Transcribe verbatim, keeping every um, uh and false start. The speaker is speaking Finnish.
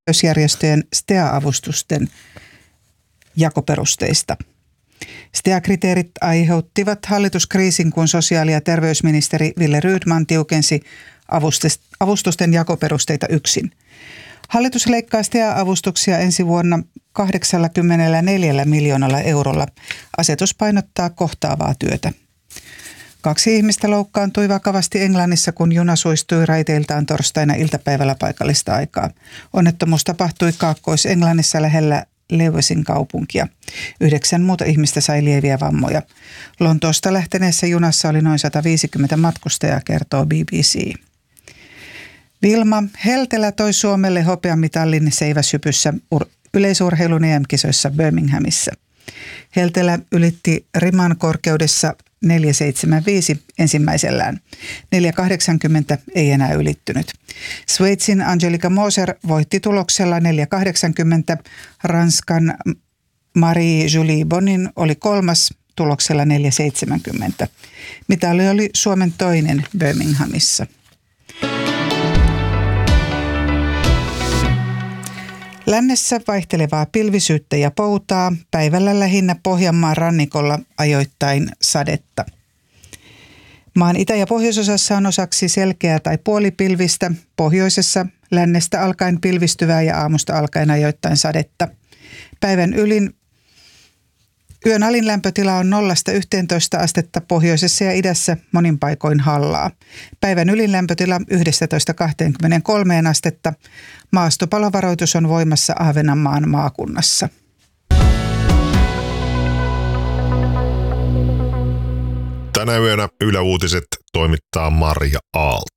terveysjärjestöjen S T E A-avustusten jakoperusteista. S T E A-kriteerit aiheuttivat hallituskriisin, kun sosiaali- ja terveysministeri Wille Rydman tiukensi avustusten jakoperusteita yksin. Hallitus leikkaa S T E A-avustuksia ensi vuonna kahdeksankymmentäneljä miljoonalla eurolla. Asetus painottaa kohtaavaa työtä. Kaksi ihmistä loukkaantui vakavasti Englannissa, kun juna suistui raiteiltaan torstaina iltapäivällä paikallista aikaa. Onnettomuus tapahtui Kaakkois-Englannissa lähellä Lewisin kaupunkia. Yhdeksän muuta ihmistä sai lieviä vammoja. Lontoosta lähteneessä junassa oli noin sata viisikymmentä matkustajaa, kertoo B B C. Vilma Heltelä toi Suomelle hopeamitalin seiväshypyssä yleisurheilun E M-kisoissa Birminghamissa. Heltelä ylitti riman korkeudessa neljä pilkku seitsemänkymmentäviisi ensimmäisellään. neljä pilkku kahdeksankymmentä ei enää ylittynyt. Sveitsin Angelika Moser voitti tuloksella neljä pilkku kahdeksankymmentä. Ranskan Marie-Julie Bonin oli kolmas tuloksella neljä pilkku seitsemänkymmentä. Mitali oli Suomen toinen Birminghamissa. Lännessä vaihtelevaa pilvisyyttä ja poutaa, päivällä lähinnä Pohjanmaan rannikolla ajoittain sadetta. Maan itä- ja pohjoisosassa on osaksi selkeää tai puolipilvistä, pohjoisessa lännestä alkaen pilvistyvää ja aamusta alkaen ajoittain sadetta. Päivän ylin Yön alin lämpötila on nollasta yhteentoista astetta, pohjoisessa ja idässä monin paikoin hallaa. Päivän ylin lämpötila yksitoista kaksikymmentäkolme astetta. Maastopalovaroitus on voimassa Ahvenanmaan maakunnassa. Tänä yönä Yle Uutiset toimittaa Marja Aalto.